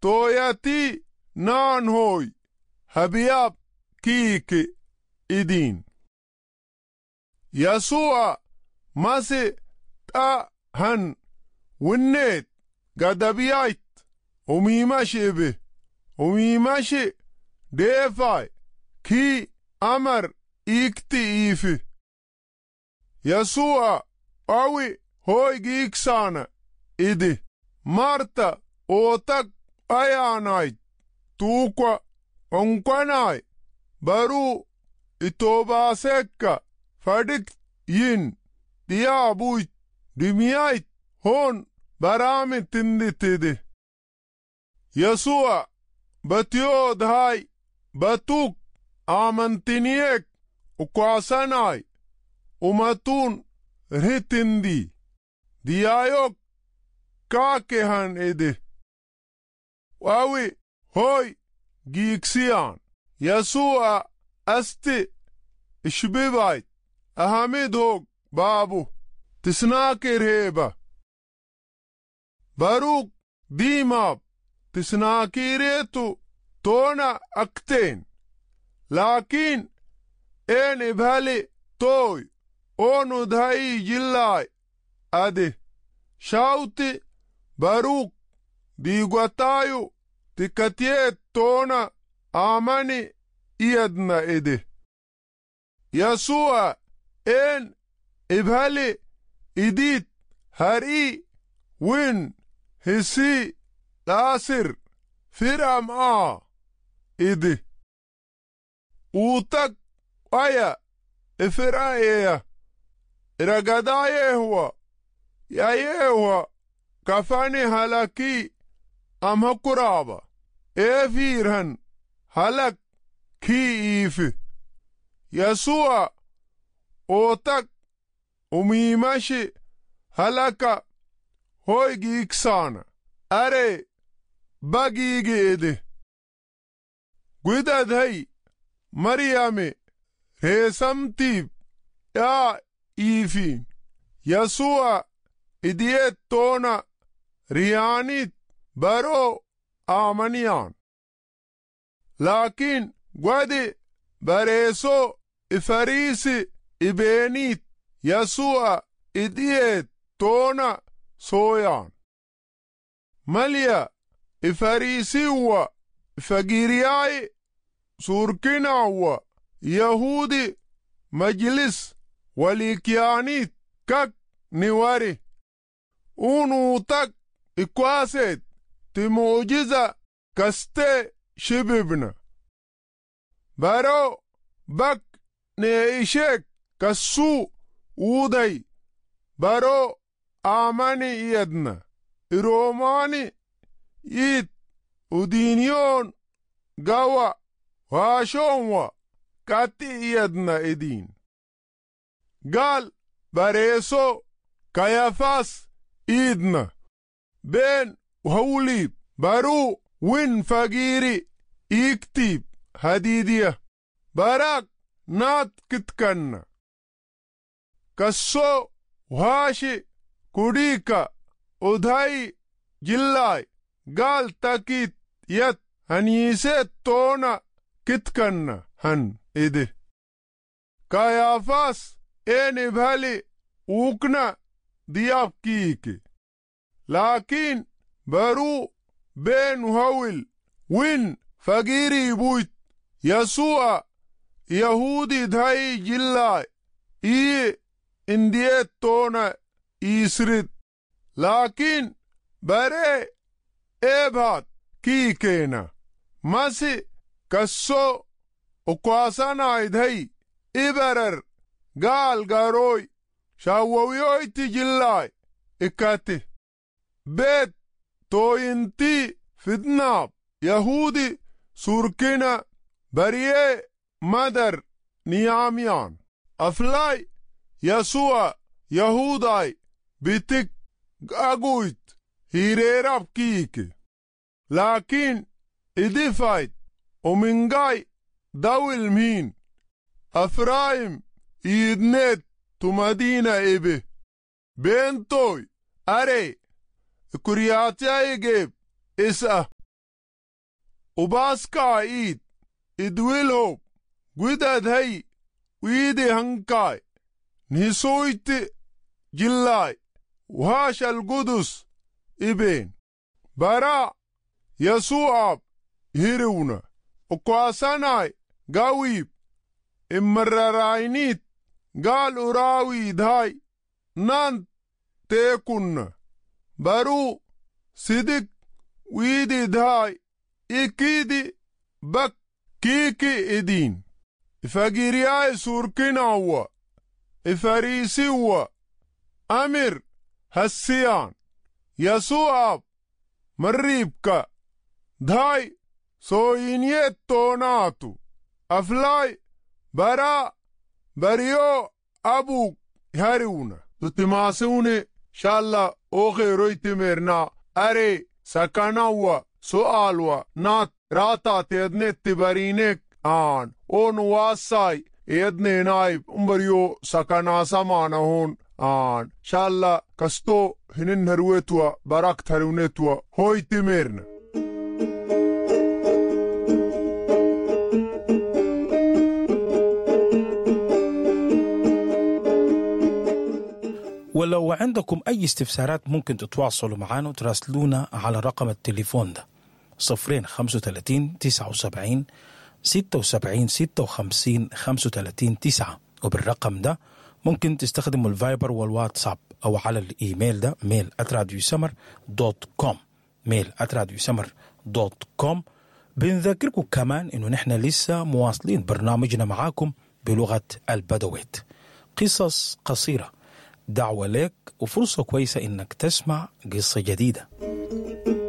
tooyatii naan hooy habiyaab kiike idin. Yasu'a mase ta han winnet gadabiyait umimashe defay ki amar ikti ifi. Yasu'a awi hoy giiksana idi Marta otak ayanait tukwa onkwanai baru itobasekka fadik yin diabuit dimiyait hon barami tinditidi. Yasu'a batiodhai batuk amantiniek ukwasanai umatun ritindi diayok kakehan idi. Wawi hoy giiksiyan Yasu'a asti ishbibait ahamid hog babu tisnakir heba baruk dimab tisnakiretu tona akten lakin en ibhali toy onu dhai jillai ade shauti baruk digwatayu tikatiet tona amani iadna ede. Yasu'a en ibhali idit hari win hisi lasir firam a ede. Utak aya ifiraeya iragadayehwa yayehwa kafani halaki amhakuraba efirhan halak ki ifi. Yasu'a otak umimashi halaka hoy giiksana are bagigi ede. Gwidadhai Maryame resamtib ya ifin. Yasu'a idiet tona riyanit baro amaniyan. Lakin gwadi bareso ifarisi ibenit Yasu'a idiet tona soyan. Malya ifarisiwa ifagiriyai surkinawa Yahudi majlis walikianit kak niwari. Unutak ikwaset timujiza kaste shibibna. Baro bak ne ishek kasu uday baro amani iyadna iromani it udinyon gawa washonwa kati iyadna edin. Gal bareso Kayafas idna ben whaulib baru win fagiri iktib hadidiya barak nat kitkanna kasso washi kudika udhai jillai gal takit yat hanise tona kitkanna han ide. Kayafas eni bhali ukna diyab kiike lakin baru ben hawil win fagiri buit Yasu'a Yahudi dhai jillai iye indiet tona isrit lakin bare ebhat kiikena masi kasso ukwasana idhai ibarar gal garoy shawawiyoyti jillai ikati bet toyinti fidnab Yahudi surkina bariye madar niyamiyan aflay Yasu'a Yahudai bitik aguit hirerab kiike lakin idifait umingay dawil min Afraim idnet tu Madina ebe bentoy are kuriyatya egeb isa وباسكا إيد إدويلهوب قدد هي ويدي هنكاي نسويت جلاي وهاش القدس إبين برا يسوع هيرونا وقواساناي قاويب إمرراينيت قال أراوي داي نان تيكون برو صدق ويدي داي إكيدي بك كيكي إدين إفاقيرياي سوركين هو إفاريسي هو أمير هسيان يسوع مريبكا داي سوينيت توناتو أفلاي برا بريو أبو هاريونا تتماسوني شاء أوخي رويتي ميرنا أري سكاناوا سؤالوا نات راتا تيدنت تبارينك آن اون واساي يدني نايب امبريو سكانا سمانا هون آن شاء كستو هنن هرويتوا براك هرونيتوا هوي تميرنا ولو عندكم أي استفسارات ممكن تتواصلوا معنا وتراسلونا على رقم التليفون ده 035 79 76 56 35 9 وبالرقم ده ممكن تستخدموا الفايبر والواتساب أو على الإيميل ده mail@radiosummer.com mail@radiosummer.com. بنذكركم كمان إنه نحن لسه مواصلين برنامجنا معاكم بلغة البدويت، قصص قصيرة، دعوة لك وفرصة كويسة إنك تسمع قصة جديدة.